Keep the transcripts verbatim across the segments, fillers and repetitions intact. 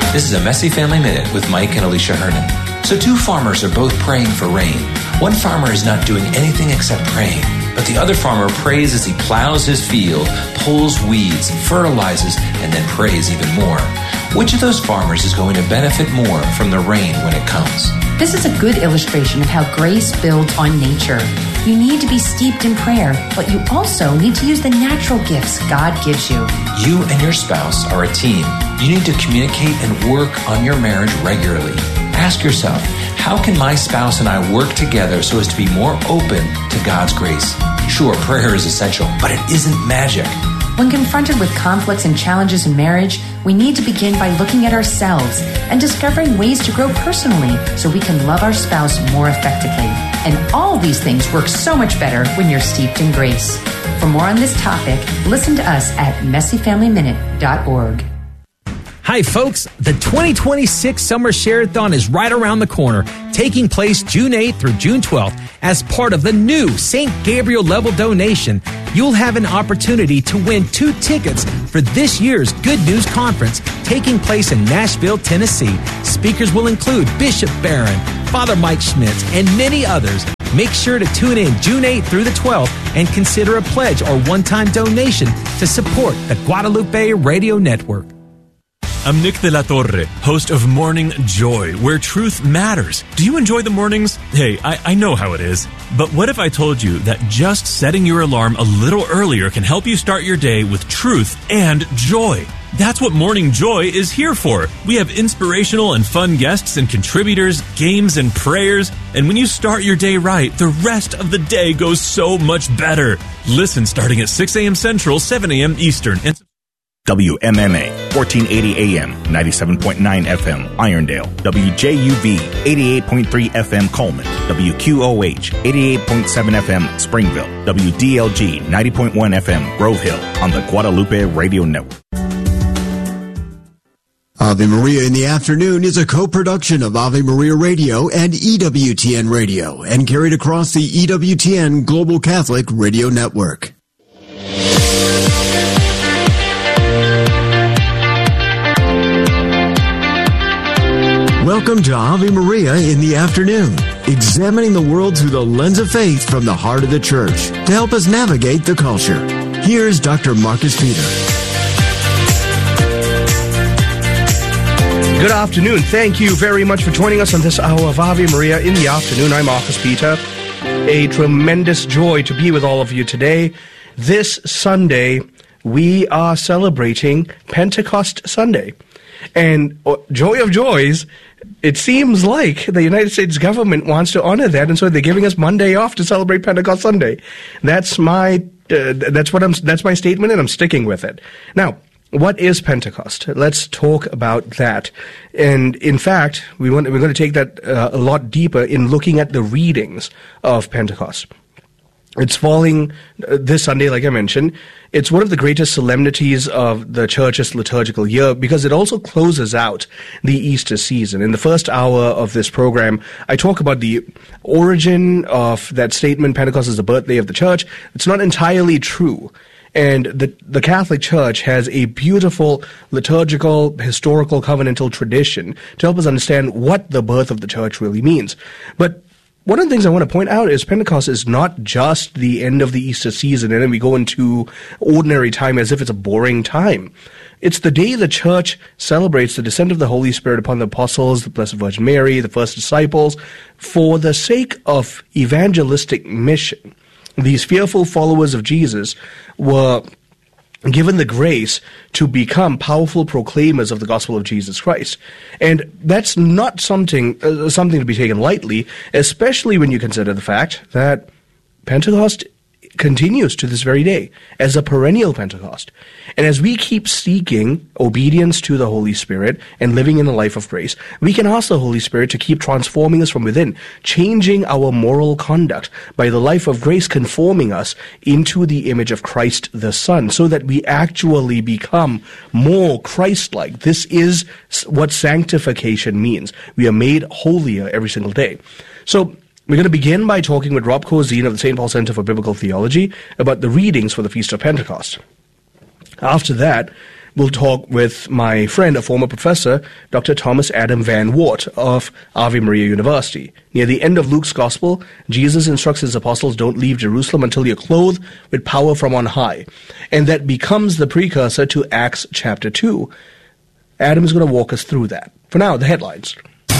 This is a Messy Family Minute with Mike and Alicia Hernan. So two farmers are both praying for rain. One farmer is not doing anything except praying, but the other farmer prays as he plows his field, pulls weeds, fertilizes, and then prays even more. Which of those farmers is going to benefit more from the rain when it comes? This is a good illustration of how grace builds on nature. You need to be steeped in prayer, but you also need to use the natural gifts God gives you. You and your spouse are a team. You need to communicate and work on your marriage regularly. Ask yourself, how can my spouse and I work together so as to be more open to God's grace? Sure, prayer is essential, but it isn't magic. When confronted with conflicts and challenges in marriage, we need to begin by looking at ourselves and discovering ways to grow personally so we can love our spouse more effectively. And all these things work so much better when you're steeped in grace. For more on this topic, listen to us at messy family minute dot org. Hi, folks. The twenty twenty-six Summer Share-a-thon is right around the corner, taking place June eighth through June twelfth. As part of the new Saint Gabriel level donation, you'll have an opportunity to win two tickets for this year's Good News Conference taking place in Nashville, Tennessee. Speakers will include Bishop Barron, Father Mike Schmitz, and many others. Make sure to tune in June eighth through the twelfth and consider a pledge or one-time donation to support the Guadalupe Radio Network. I'm Nick de la Torre, host of Morning Joy, where truth matters. Do you enjoy the mornings? Hey, I, I know how it is. But what if I told you that just setting your alarm a little earlier can help you start your day with truth and joy? That's what Morning Joy is here for. We have inspirational and fun guests and contributors, games and prayers. And when you start your day right, the rest of the day goes so much better. Listen starting at six a.m. Central, seven a.m. Eastern. And W M M A, fourteen eighty A M, ninety-seven point nine F M, Irondale. W J U V, eighty-eight point three F M, Coleman. W Q O H, eighty-eight point seven F M, Springville. W D L G, ninety point one F M, Grove Hill, on the Guadalupe Radio Network. Ave Maria in the Afternoon is a co-production of Ave Maria Radio and E W T N Radio and carried across the E W T N Global Catholic Radio Network. Welcome to Ave Maria in the Afternoon, examining the world through the lens of faith from the heart of the Church to help us navigate the culture. Here's Doctor Marcus Peter. Good afternoon. Thank you very much for joining us on this hour of Ave Maria in the Afternoon. I'm Marcus Peter. A tremendous joy to be with all of you today. This Sunday, we are celebrating Pentecost Sunday. And uh, joy of joys, it seems like the United States government wants to honor that, and so they're giving us Monday off to celebrate Pentecost Sunday. That's my uh, that's what I'm that's my statement, and I'm sticking with it. Now, what is Pentecost? Let's talk about that. And in fact, we want we're going to take that uh, a lot deeper in looking at the readings of Pentecost. It's falling uh, this Sunday, like I mentioned. It's one of the greatest solemnities of the Church's liturgical year because it also closes out the Easter season. In the first hour of this program, I talk about the origin of that statement, Pentecost is the birthday of the Church. It's not entirely true. And the, the Catholic Church has a beautiful liturgical, historical, covenantal tradition to help us understand what the birth of the Church really means. But one of the things I want to point out is Pentecost is not just the end of the Easter season and then we go into ordinary time as if it's a boring time. It's the day the Church celebrates the descent of the Holy Spirit upon the apostles, the Blessed Virgin Mary, the first disciples, for the sake of evangelistic mission. These fearful followers of Jesus were given the grace to become powerful proclaimers of the gospel of Jesus Christ. And that's not something uh, something to be taken lightly, especially when you consider the fact that Pentecost continues to this very day as a perennial Pentecost. And as we keep seeking obedience to the Holy Spirit and living in a life of grace, we can ask the Holy Spirit to keep transforming us from within, changing our moral conduct by the life of grace, conforming us into the image of Christ the Son, so that we actually become more Christ-like. This is what sanctification means. We are made holier every single day. So we're going to begin by talking with Rob Corzine of the Saint Paul Center for Biblical Theology about the readings for the Feast of Pentecost. After that, we'll talk with my friend, a former professor, Doctor Thomas Adam Van Wart of Ave Maria University. Near the end of Luke's Gospel, Jesus instructs his apostles, don't leave Jerusalem until you're clothed with power from on high. And that becomes the precursor to Acts chapter two. Adam is going to walk us through that. For now, the headlines.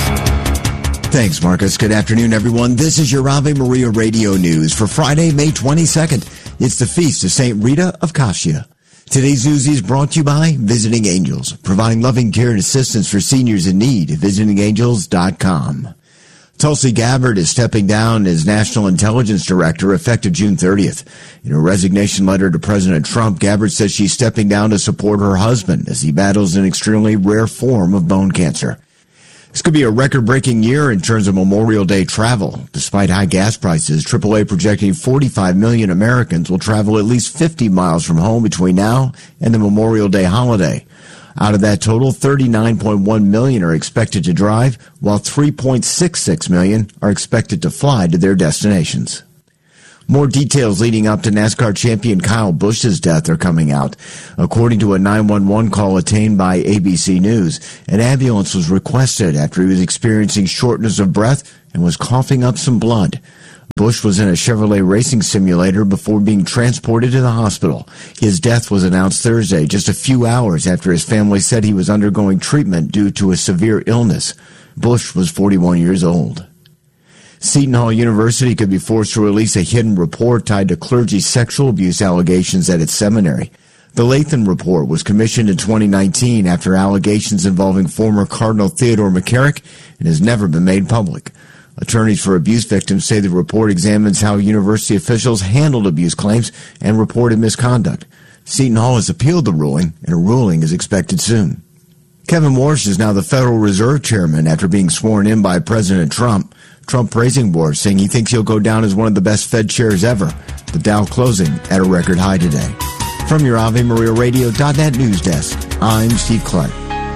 Thanks, Marcus. Good afternoon, everyone. This is your Ave Maria Radio News for Friday, May twenty-second. It's the feast of Saint Rita of Cascia. Today's news is brought to you by Visiting Angels, providing loving care and assistance for seniors in need. visiting angels dot com. Tulsi Gabbard is stepping down as National Intelligence Director effective June thirtieth. In a resignation letter to President Trump, Gabbard says she's stepping down to support her husband as he battles an extremely rare form of bone cancer. This could be a record-breaking year in terms of Memorial Day travel. Despite high gas prices, triple A projecting forty-five million Americans will travel at least fifty miles from home between now and the Memorial Day holiday. Out of that total, thirty-nine point one million are expected to drive, while three point six six million are expected to fly to their destinations. More details leading up to NASCAR champion Kyle Busch's death are coming out. According to a nine one one call attained by A B C News, an ambulance was requested after he was experiencing shortness of breath and was coughing up some blood. Busch was in a Chevrolet racing simulator before being transported to the hospital. His death was announced Thursday, just a few hours after his family said he was undergoing treatment due to a severe illness. Busch was forty-one years old. Seton Hall University could be forced to release a hidden report tied to clergy sexual abuse allegations at its seminary. The Latham report was commissioned in twenty nineteen after allegations involving former Cardinal Theodore McCarrick and has never been made public. Attorneys for abuse victims say the report examines how university officials handled abuse claims and reported misconduct. Seton Hall has appealed the ruling, and a ruling is expected soon. Kevin Warsh is now the Federal Reserve Chairman after being sworn in by President Trump. Trump praising Warsh, saying he thinks he'll go down as one of the best Fed chairs ever. The Dow closing at a record high today. From your Ave Maria Radio dot net news desk, I'm Steve Clark.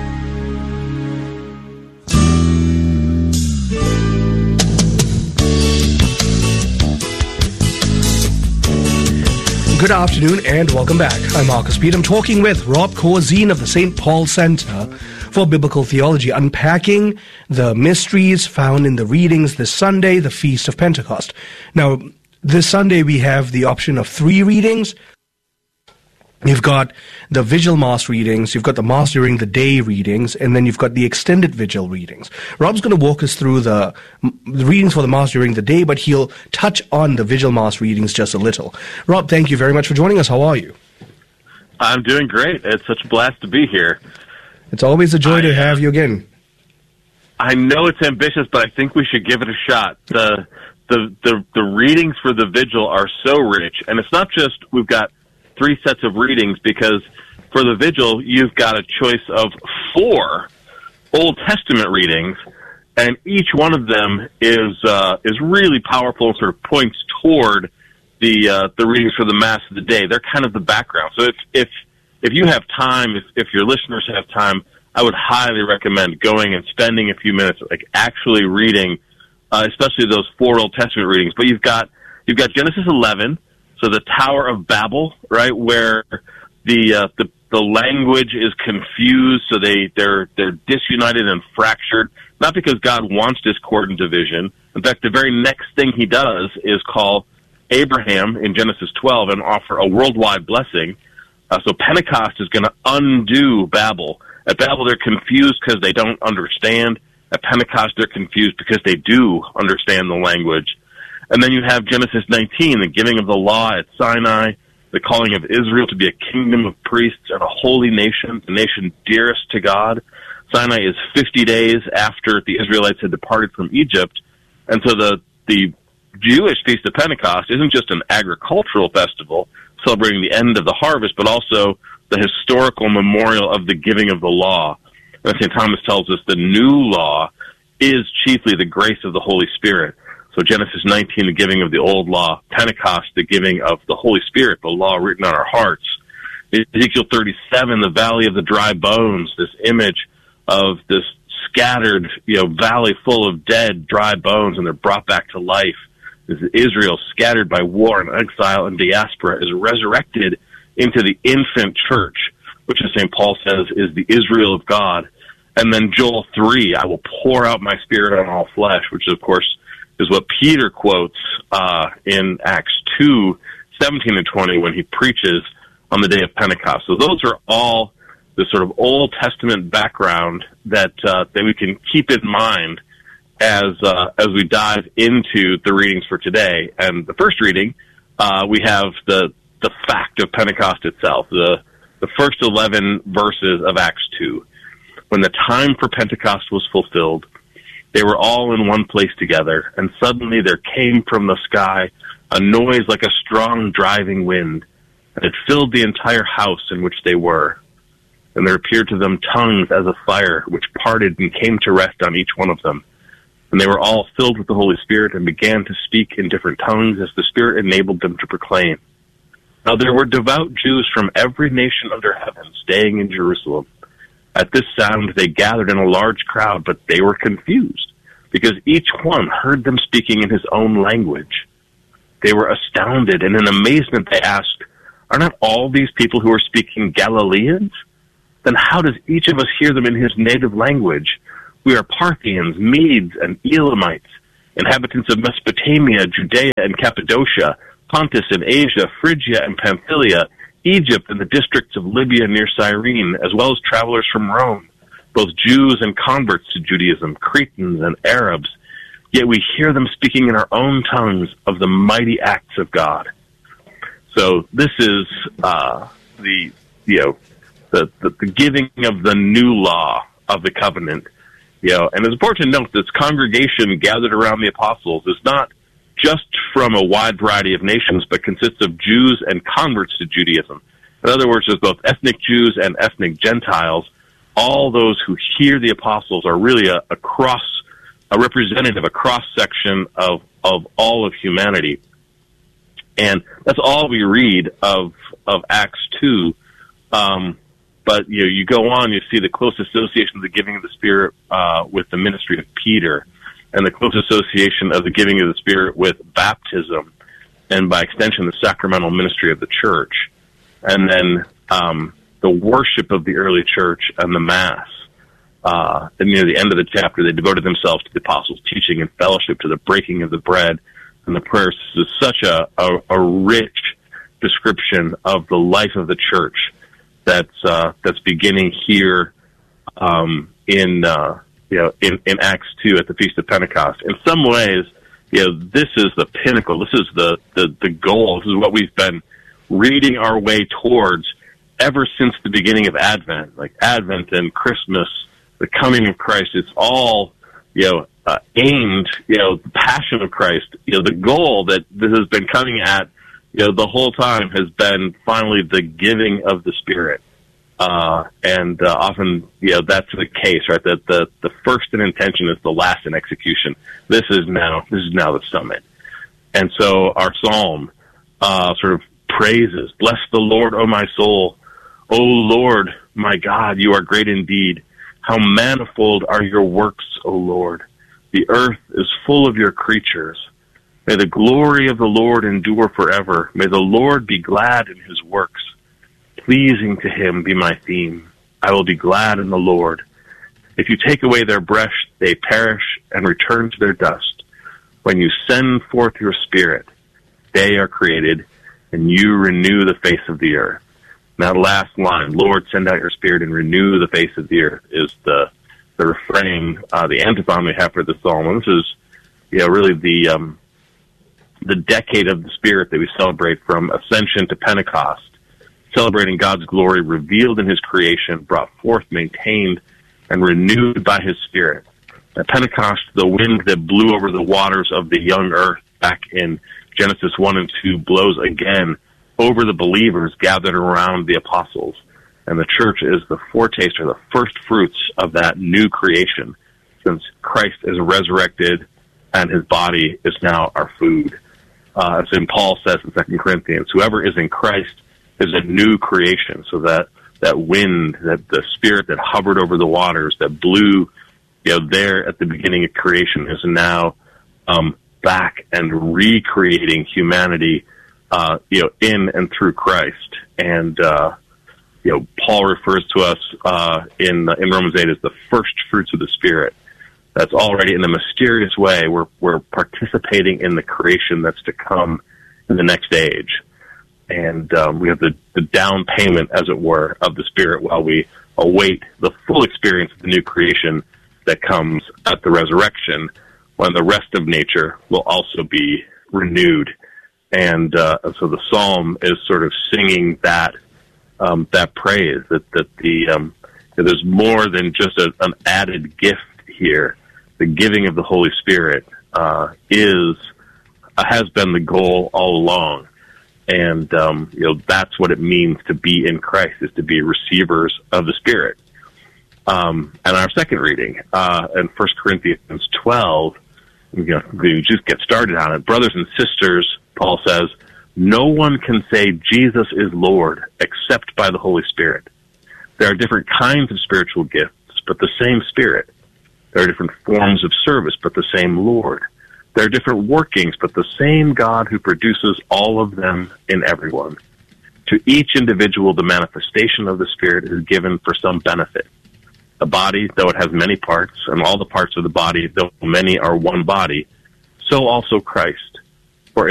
Good afternoon and welcome back. I'm Marcus Pete. I'm talking with Rob Corzine of the Saint Paul Center for Biblical Theology, unpacking the mysteries found in the readings this Sunday, the Feast of Pentecost. Now, this Sunday we have the option of three readings. You've got the Vigil Mass readings, you've got the Mass during the day readings, and then you've got the extended Vigil readings. Rob's going to walk us through the, the readings for the Mass during the day, but he'll touch on the Vigil Mass readings just a little. Rob, thank you very much for joining us. How are you? I'm doing great. It's such a blast to be here. It's always a joy I, to have you again. I know it's ambitious, but I think we should give it a shot. The, the, the, the readings for the Vigil are so rich, and it's not just we've got three sets of readings, because for the Vigil, you've got a choice of four Old Testament readings, and each one of them is uh, is really powerful and sort of points toward the uh, the readings for the Mass of the day. They're kind of the background. So if if if you have time, if, if your listeners have time, I would highly recommend going and spending a few minutes, like actually reading, uh, especially those four Old Testament readings. But you've got you've got Genesis eleven. So the Tower of Babel, right, where the uh, the the language is confused, so they they're they're disunited and fractured. Not because God wants discord and division. In fact, the very next thing He does is call Abraham in Genesis twelve and offer a worldwide blessing. Uh, so Pentecost is going to undo Babel. At Babel, they're confused because they don't understand. At Pentecost, they're confused because they do understand the language. And then you have Genesis nineteen, the giving of the law at Sinai, the calling of Israel to be a kingdom of priests and a holy nation, the nation dearest to God. Sinai is fifty days after the Israelites had departed from Egypt. And so the, the Jewish Feast of Pentecost isn't just an agricultural festival celebrating the end of the harvest, but also the historical memorial of the giving of the law. And Saint Thomas tells us the new law is chiefly the grace of the Holy Spirit. So Genesis nineteen, the giving of the old law. Pentecost, the giving of the Holy Spirit, the law written on our hearts. Ezekiel thirty-seven, the valley of the dry bones, this image of this scattered, you know, valley full of dead, dry bones, and they're brought back to life. Israel, scattered by war and exile and diaspora, is resurrected into the infant church, which as Saint Paul says is the Israel of God. And then Joel three, I will pour out my spirit on all flesh, which of course is what Peter quotes uh, in Acts two, seventeen and twenty when he preaches on the day of Pentecost. So those are all the sort of Old Testament background that uh, that we can keep in mind as uh, as we dive into the readings for today. And the first reading, uh, we have the the fact of Pentecost itself, the the first eleven verses of Acts two. When the time for Pentecost was fulfilled, they were all in one place together, and suddenly there came from the sky a noise like a strong driving wind, and it filled the entire house in which they were. And there appeared to them tongues as of fire, which parted and came to rest on each one of them. And they were all filled with the Holy Spirit and began to speak in different tongues as the Spirit enabled them to proclaim. Now there were devout Jews from every nation under heaven staying in Jerusalem. At this sound they gathered in a large crowd, but they were confused, because each one heard them speaking in his own language. They were astounded, and in amazement they asked, "Are not all these people who are speaking Galileans? Then how does each of us hear them in his native language? We are Parthians, Medes, and Elamites, inhabitants of Mesopotamia, Judea and Cappadocia, Pontus and Asia, Phrygia and Pamphylia, Egypt and the districts of Libya near Cyrene, as well as travelers from Rome, both Jews and converts to Judaism, Cretans and Arabs. Yet we hear them speaking in our own tongues of the mighty acts of God." So this is uh, the you know the, the the giving of the new law of the covenant. You know, and it's important to note this congregation gathered around the apostles is not just from a wide variety of nations, but consists of Jews and converts to Judaism. In other words, there's both ethnic Jews and ethnic Gentiles. All those who hear the apostles are really a, a cross, a representative, a cross-section of, of all of humanity. And that's all we read of, of Acts two. Um, but, you know, you go on, you see the close association of the giving of the Spirit uh, with the ministry of Peter, and the close association of the giving of the Spirit with baptism, and by extension, the sacramental ministry of the church. And then um, the worship of the early church and the Mass. Uh, and near the end of the chapter, they devoted themselves to the apostles' teaching and fellowship, to the breaking of the bread and the prayers. This is such a, a, a rich description of the life of the church that's uh, that's beginning here um, in... Uh, you know, in, in Acts two at the Feast of Pentecost. In some ways, you know, this is the pinnacle. This is the, the, the goal. This is what we've been reading our way towards ever since the beginning of Advent. Like Advent and Christmas, the coming of Christ, it's all, you know, uh, aimed, you know, the passion of Christ. You know, the goal that this has been coming at, you know, the whole time has been finally the giving of the Spirit. Uh, and, uh, often, you know, that's the case, right? That the, the first in intention is the last in execution. This is now, this is now the summit. And so our psalm, uh, sort of praises, "Bless the Lord, O my soul. O Lord, my God, you are great indeed. How manifold are your works, O Lord. The earth is full of your creatures. May the glory of the Lord endure forever. May the Lord be glad in his works. Pleasing to him be my theme. I will be glad in the Lord. If you take away their breath, they perish and return to their dust. When you send forth your Spirit, they are created, and you renew the face of the earth." Now, the last line, "Lord, send out your Spirit and renew the face of the earth," is the the refrain, uh, the antiphon we have for the psalm. And this is, you know, really the um, the decade of the Spirit that we celebrate from Ascension to Pentecost. Celebrating God's glory revealed in his creation, brought forth, maintained, and renewed by his Spirit. At Pentecost, the wind that blew over the waters of the young earth back in Genesis one and two blows again over the believers gathered around the apostles. And the church is the foretaste or the first fruits of that new creation, since Christ is resurrected and his body is now our food. Uh, as Saint Paul says in Second Corinthians, whoever is in Christ is a new creation. So that, that wind, that the Spirit that hovered over the waters, that blew, you know, there at the beginning of creation, is now um, back and recreating humanity, uh, you know, in and through Christ. And uh, you know, Paul refers to us uh, in in Romans eight as the first fruits of the Spirit. That's already in a mysterious way. We're we're participating in the creation that's to come in the next age, and um, we have the, the down payment, as it were, of the Spirit while we await the full experience of the new creation that comes at the resurrection, when the rest of nature will also be renewed. And uh, so the psalm is sort of singing that um, that praise that that the um, that there's more than just a, an added gift here. The giving of the Holy Spirit uh, is uh, has been the goal all along, and um, you know that's what it means to be in Christ, is to be receivers of the Spirit. Um, and our second reading uh, in First Corinthians twelve, you know, we just get started on it. Brothers and sisters, Paul says, no one can say Jesus is Lord except by the Holy Spirit. There are different kinds of spiritual gifts, but the same Spirit. There are different forms of service, but the same Lord. There are different workings, but the same God who produces all of them in everyone. To each individual, the manifestation of the Spirit is given for some benefit. The body, though it has many parts, and all the parts of the body, though many are one body, so also Christ.